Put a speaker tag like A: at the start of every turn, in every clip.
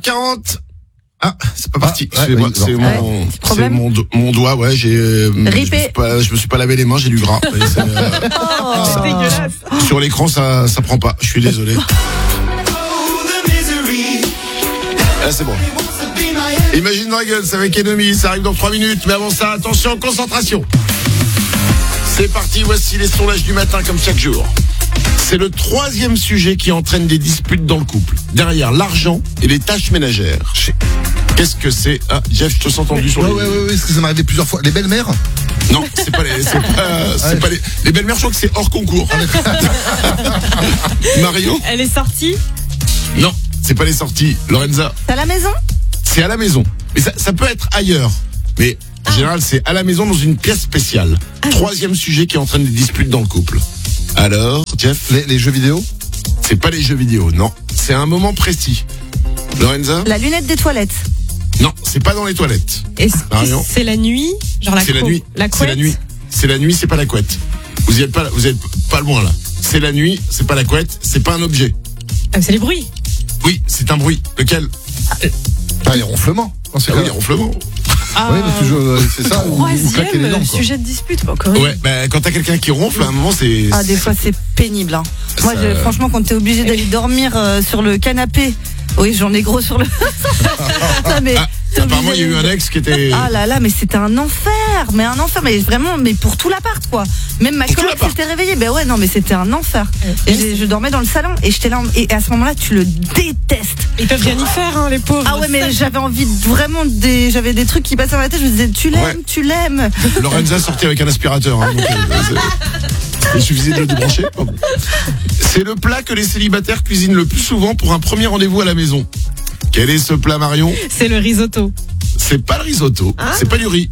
A: 8h40. Ah, c'est pas parti.
B: Ouais,
A: Excusez-moi,
B: oui,
A: c'est mon doigt, ouais, je me suis pas lavé les mains, j'ai du gras. Et c'est
C: dégueulasse.
A: sur l'écran, ça prend pas. Je suis désolé. Ah, c'est bon. Imagine Dragons avec Enemy, ça arrive dans 3 minutes. Mais avant ça, attention, concentration. C'est parti, voici les sondages du matin comme chaque jour. C'est le 3e sujet qui entraîne des disputes dans le couple. Derrière l'argent et les tâches ménagères. Qu'est-ce que c'est? Ah, Jeff, je te sens tendu sur les...
B: Ouais, parce que ça m'est arrivé plusieurs fois. Les belles-mères?
A: Non, c'est pas les belles-mères, je crois que c'est hors concours. Mario?
C: Elle est sortie.
A: Non, c'est pas les sorties. Lorenza?
D: C'est à la maison?
A: C'est à la maison. Mais ça peut être ailleurs. Mais en général, c'est à la maison dans une pièce spéciale. 3e sujet qui entraîne des disputes dans le couple. Alors, Jeff?
B: Les jeux vidéo?
A: C'est pas les jeux vidéo, non. C'est un moment précis. Lorenza?
D: La lunette des toilettes.
A: Non, c'est pas dans les toilettes.
C: Est-ce que
A: Marion?
C: c'est la nuit? Genre
A: C'est la nuit.
C: La
A: C'est
C: couette?
A: la nuit. C'est la nuit, c'est pas la couette. Vous êtes pas loin là. C'est la nuit, c'est pas la couette, c'est pas un objet.
C: Ah, c'est les bruits.
A: Oui, c'est un bruit. Lequel?
B: Les ronflements.
A: Les ronflements.
C: Ah,
B: Oui, parce que c'est ça. Ou claquer les dents,
C: troisième
B: quoi.
C: sujet de dispute. Bon, quand même.
A: Ouais, quand t'as quelqu'un qui ronfle, à un moment, c'est...
D: Ah, des fois, c'est pénible. Hein. Moi, franchement, quand t'es obligé d'aller dormir sur le canapé, oui, j'en ai gros sur le... Non, mais t'es
A: apparemment, il y a eu un ex qui était...
D: Ah là, mais c'était un enfer. Mais vraiment, mais pour tout l'appart, quoi. Même ma
A: Pour tout
D: coloc
A: l'appart.
D: s'était réveillée. Ben ouais, non, mais c'était un enfer. Et je dormais dans le salon et j'étais là. Et à ce moment-là, tu le détestes.
C: Ils peuvent rien y faire, hein, les pauvres.
D: Ah ouais, mais j'avais envie j'avais des trucs qui passaient dans la tête. Je me disais, tu l'aimes.
A: Lorenza sortait avec un aspirateur. Hein, donc, il suffisait de le débrancher. C'est le plat que les célibataires cuisinent le plus souvent pour un premier rendez-vous à la maison. Quel est ce plat, Marion?
C: C'est le risotto.
A: C'est pas le risotto. C'est pas du riz.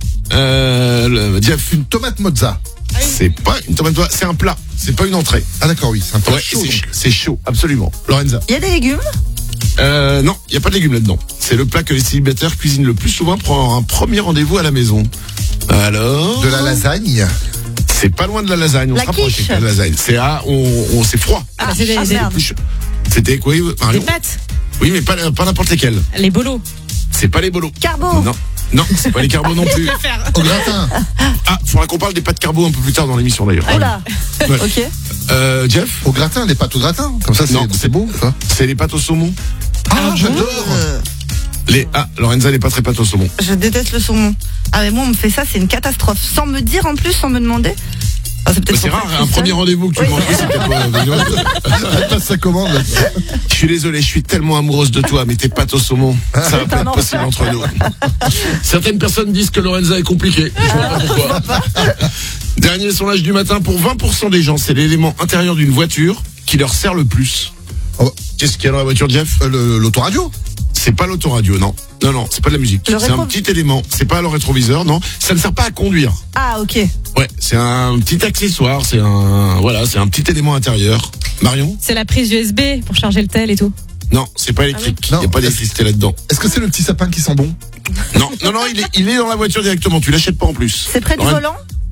A: Jeff,
B: Une tomate mozza.
A: c'est pas une tomate, c'est un plat. C'est pas une entrée.
B: Ah d'accord, oui, c'est un peu
A: Ouais,
B: chaud.
A: c'est chaud, absolument. Lorenza?
D: Il y a des légumes.
A: Non, il y a pas de légumes là-dedans. C'est le plat que les célibataires cuisinent le plus souvent pour un premier rendez-vous à la maison. Alors?
B: De la lasagne.
A: C'est pas loin de la lasagne. On
D: La
A: se rapproche
D: quiche.
A: avec la lasagne. C'est froid.
C: Ah, c'est des
D: merde.
A: C'était quoi, Marion?
C: pâtes.
A: Oui, mais pas n'importe lesquelles.
C: Les bolos.
A: C'est pas les bolos.
D: Carbo.
A: Non, c'est pas les carbos non plus.
B: Au gratin.
A: Ah, faudra qu'on parle des pâtes carbo un peu plus tard dans l'émission d'ailleurs.
D: Oh là.
A: Ouais.
D: Ok.
A: Jeff?
B: Au gratin, les pâtes au gratin. Comme ça,
A: Non,
B: c'est beau. Ça.
A: C'est les pâtes au saumon.
B: Ah, j'adore.
A: Lorenza n'est pas très pâte au saumon.
D: Je déteste le saumon. Ah mais moi on me fait ça, c'est une catastrophe. Sans me dire en plus, sans me demander. Ah, c'est peut-être
A: C'est
D: pour
A: rare,
D: ça que je
A: un
D: suis
A: premier
D: seule.
A: rendez-vous que tu
D: Oui.
A: manges. C'est peut-être
B: Elle passe sa commande.
A: Je suis désolé, je suis tellement amoureuse de toi, mais tes pâtes au saumon, ça va pas être possible entre nous. Certaines personnes disent que Lorenza est compliquée. Je vois pas pourquoi. Dernier sondage du matin, pour 20% des gens, c'est l'élément intérieur d'une voiture qui leur sert le plus.
B: Oh.
A: Qu'est-ce qu'il y a dans la voiture, Jeff?
B: L'autoradio.
A: C'est pas l'autoradio, non. Non, c'est pas de la musique.
D: Le
A: C'est un petit élément. C'est pas le rétroviseur, non. Ça ne sert pas à conduire.
D: Ah ok.
A: Ouais, c'est un petit accessoire, c'est un petit élément intérieur. Marion?
C: C'est la prise USB pour charger le tel et tout.
A: Non, c'est pas électrique.
B: Ah oui.
A: Il n'y a pas d'électricité là-dedans.
B: Est-ce que c'est le petit sapin qui sent bon?
A: Non, il est dans la voiture directement. Tu l'achètes pas en plus.
D: C'est près du
A: Lorraine,
D: volant.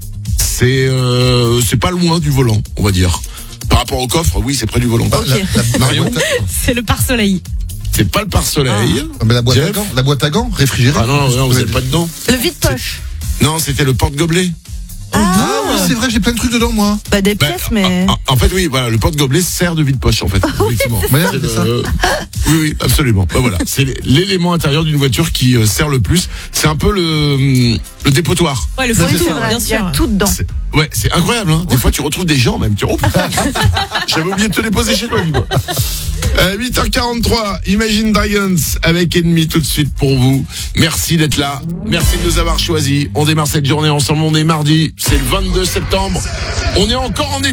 A: C'est pas loin du volant, on va dire. Par rapport au coffre, oui, c'est près du volant.
D: Ok.
A: Marion?
C: C'est le pare-soleil.
A: C'est pas le pare-soleil.
B: Mais la boîte
A: Jeff?
B: à gants, réfrigérée.
A: Ah non, vous êtes pas dedans.
D: Le vide-poche.
A: Non, c'était le porte-gobelet.
B: Ah oui, c'est vrai, j'ai plein de trucs dedans, moi.
D: Bah des pièces, mais.
A: En fait, oui, voilà, le porte-gobelet sert de vide-poche, en fait. Effectivement.
B: Ouais,
A: C'est
B: c'est ça.
A: Oui, absolument. Bah, voilà, c'est l'élément intérieur d'une voiture qui sert le plus. C'est un peu le dépotoir.
C: Ouais, le
D: Oui, c'est
C: four,
D: vrai,
C: bien
D: il y a
C: sûr.
D: tout dedans.
A: Ouais, c'est incroyable, hein. Des fois, tu retrouves des gens, même. Oh, putain. J'avais oublié de te déposer chez toi, dis-moi. 8h43, Imagine Dragons avec Enemy tout de suite pour vous. Merci d'être là. Merci de nous avoir choisis. On démarre cette journée ensemble. On est mardi. C'est le 22 septembre. On est encore en été.